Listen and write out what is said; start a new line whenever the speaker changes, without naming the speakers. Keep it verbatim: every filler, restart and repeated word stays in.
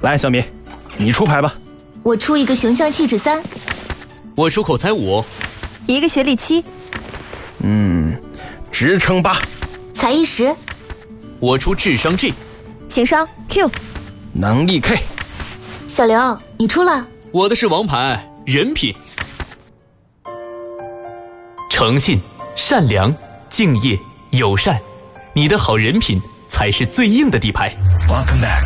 来，小米，你出牌吧。
我出一个形象气质三，
我出口才五，
一个学历七，
嗯，职称八，
才艺十，
我出智商 G，
情商 Q，
能力 K。
小刘，你出了。
我的是王牌人品，诚信、善良、敬业、友善，你的好人品才是最硬的底牌。
Welcome back